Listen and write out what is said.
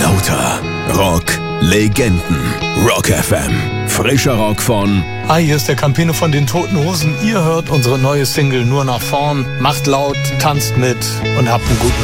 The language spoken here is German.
Lauter Rock Legenden. Rock FM. Frischer Rock von... Hi, hier ist der Campino von den Toten Hosen. Ihr hört unsere neue Single Nur nach vorn. Macht laut, tanzt mit und habt einen guten